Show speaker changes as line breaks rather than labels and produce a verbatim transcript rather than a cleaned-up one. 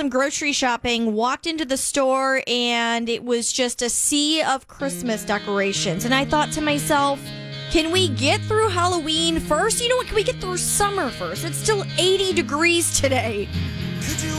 some grocery shopping, walked into the store, and it was just a sea of Christmas decorations. And I thought to myself, can we get through Halloween first? You know what? Can we get through summer first? It's still eighty degrees today.